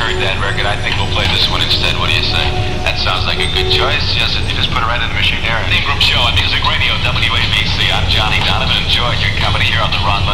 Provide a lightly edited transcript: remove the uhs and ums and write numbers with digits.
heard that record. I think we'll play this one instead. What do you say? That sounds like a good choice. Yes, you just put it right in the machine there. Evening Group Show on Music Radio, WABC. I'm Johnny Donovan. Enjoyed your company here on the Ron